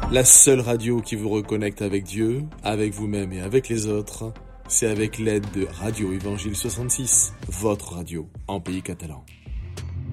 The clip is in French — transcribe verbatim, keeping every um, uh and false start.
La seule radio qui vous reconnecte avec Dieu, avec vous-même et avec les autres, c'est avec l'aide de Radio Évangile soixante-six, votre radio en pays catalan.